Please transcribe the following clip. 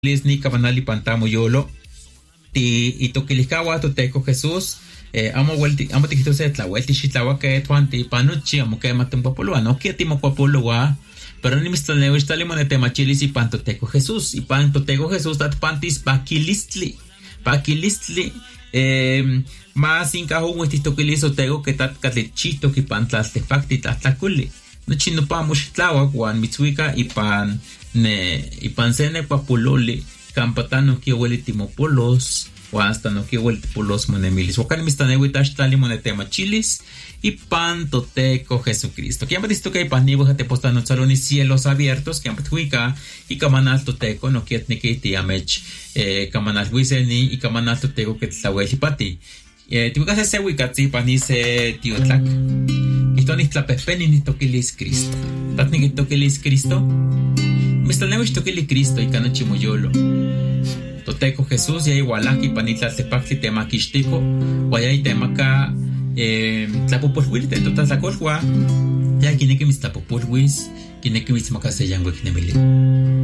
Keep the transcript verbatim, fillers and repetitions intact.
Lisni kabanali pantamo yolo ti itokilikawa toteco Jesús eh, amo vuelti amo tikito se tla vuelti shitlawa ke twanti panuchi amo ke matum popolua no ke timo popolua pero ni mistal ne estali monete machilis y pantoteco Jesús y pantoteco Jesús dat pantis bakilistli bakilistli eh más inca hugo titokiliso tego que tat katlechito ki pantlas te fakti tatlakuli no chino pa mushitlawa kwan mitsuika y pan ne y pansene papuloli campatano que huele timopolos o hasta no que huele polos monemilis o canimistane witash tali monetema chilis y pan toteco Jesucristo que amatisto que panibo te postano salones cielos abiertos que amatuica y camanal toteco no que ni que te amech eh camanal wiseni y camanal toteco que tlaweli pati eh tu casa se wikatsi panise tiotlak Istoni tlapepeni ni tokilis Cristo tatni que tokilis Cristo Mistalnewish tokili Cristo y canachi moyolo. Toteco Jesús ya igualaki panitla tepakli temakishtiko, guayay temaka eh tlapopolhuil te totas la colhua, ya kineki mis tlapopolhuis, kineki mis makaseyangwe kinemili.